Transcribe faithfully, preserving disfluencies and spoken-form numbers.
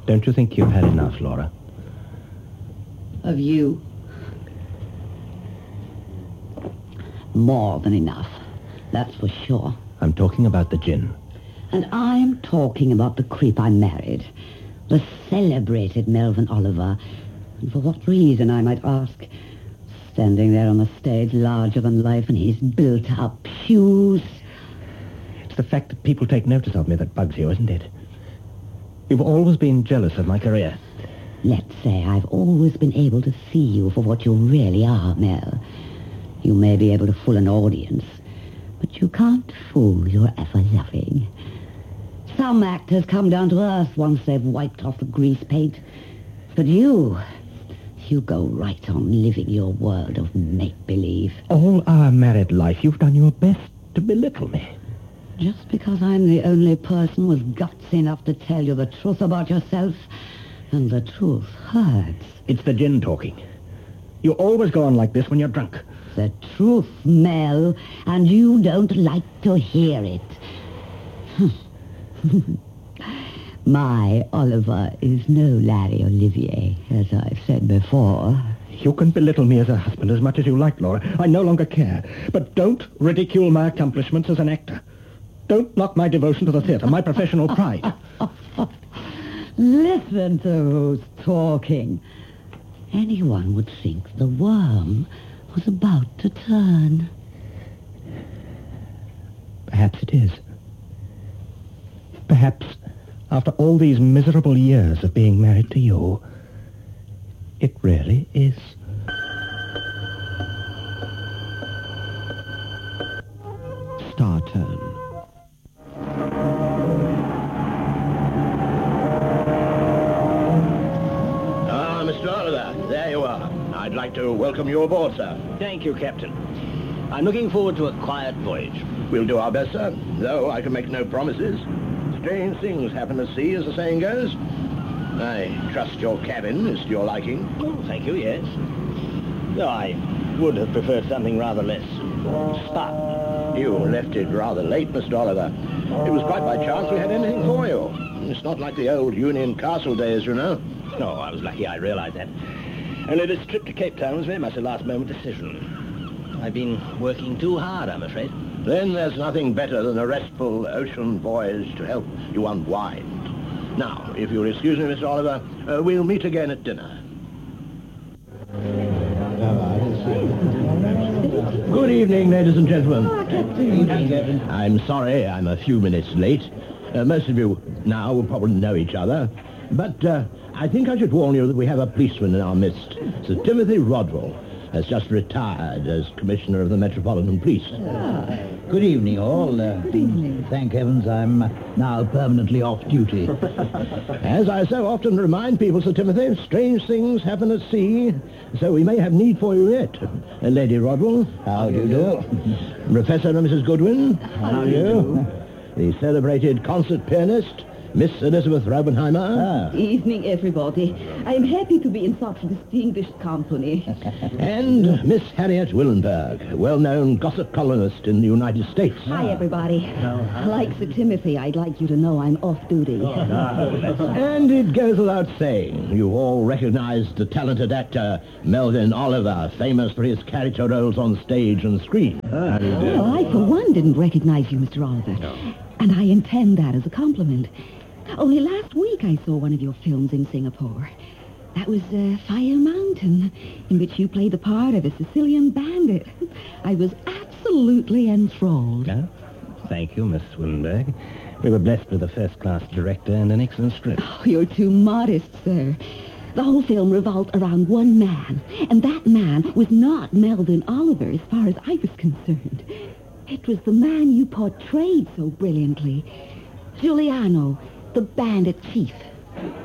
Don't you think you've had enough, Laura? Of you? More than enough. That's for sure. I'm talking about the gin. And I'm talking about the creep I married. The celebrated Melvyn Oliver. And for what reason, I might ask? Standing there on the stage, larger than life, in his built-up shoes. It's the fact that people take notice of me that bugs you, isn't it? You've always been jealous of my career. Let's say I've always been able to see you for what you really are, Mel. You may be able to fool an audience, but you can't fool your ever-loving. Some actors come down to earth once they've wiped off the grease paint. But you, you go right on living your world of make-believe. All our married life, you've done your best to belittle me. Just because I'm the only person with guts enough to tell you the truth about yourself, and the truth hurts. It's the gin talking. You always go on like this when you're drunk. The truth, Mel, and you don't like to hear it. My Oliver is no Larry Olivier, as I've said before. You can belittle me as a husband as much as you like, Laura. I no longer care. But don't ridicule my accomplishments as an actor. Don't knock my devotion to the theatre, my professional pride. Listen to who's talking. Anyone would think the worm was about to turn. Perhaps it is. Perhaps, after all these miserable years of being married to you, it really is. Star turn. Ah, Mister Oliver, there you are. I'd like to welcome you aboard, sir. Thank you, Captain. I'm looking forward to a quiet voyage. We'll do our best, sir, though I can make no promises. Strange things happen at sea, as the saying goes. I trust your cabin is to your liking. Oh, thank you, yes. Though I would have preferred something rather less spartan. You left it rather late, Mister Oliver. It was quite by chance we had anything for you. It's not like the old Union Castle days, you know. No, I was lucky, I realize that. Only this trip to Cape Town was very much a last-moment decision. I've been working too hard, I'm afraid. Then there's nothing better than a restful ocean voyage to help you unwind. Now, if you'll excuse me, Mister Oliver, uh, we'll meet again at dinner. Good evening, ladies and gentlemen. Oh, Captain. I'm sorry I'm a few minutes late. Uh, most of you now will probably know each other. But uh, I think I should warn you that we have a policeman in our midst. Sir Timothy Rodwell has just retired as Commissioner of the Metropolitan Police. Ah. Good evening, all. Uh, Good evening. Thank heavens I'm now permanently off duty. As I so often remind people, Sir Timothy, strange things happen at sea, so we may have need for you yet. Uh, Lady Rodwell. How do you do? Professor and Missus Goodwin. How do you do? The celebrated concert pianist, Miss Elizabeth Robenheimer. Ah. Evening, everybody. I am happy to be in such distinguished company. And Miss Harriet Willenberg, well-known gossip columnist in the United States. Hi, everybody. Like Sir Timothy, I'd like you to know I'm off duty. And it goes without saying, you've all recognized the talented actor Melvyn Oliver, famous for his character roles on stage and screen. Ah, well, I, for one, didn't recognize you, Mister Oliver. No. And I intend that as a compliment. Only last week I saw one of your films in Singapore. That was uh, Fire Mountain, in which you played the part of a Sicilian bandit. I was absolutely enthralled. Yeah? Thank you, Miss Swinberg. We were blessed with a first-class director and an excellent script. Oh, you're too modest, sir. The whole film revolved around one man, and that man was not Melvyn Oliver as far as I was concerned. It was the man you portrayed so brilliantly, Giuliano, the bandit chief.